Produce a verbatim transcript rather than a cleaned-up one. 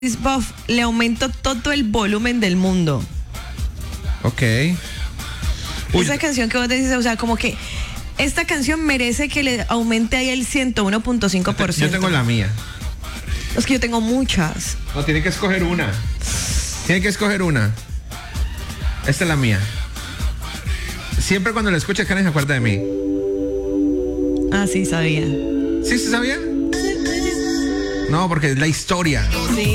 Buff, le aumento todo el volumen del mundo. Ok. Uy, esa canción que vos decís, o sea, como que esta canción merece que le aumente ahí el ciento uno punto cinco por ciento. Yo tengo la mía. Es que yo tengo muchas. No, tiene que escoger una. Tiene que escoger una. Esta es la mía. Siempre cuando la escucha, Karen se acuerda de mí. Ah, sí, sabía. ¿Sí se sabía? No, porque es la historia. Sí.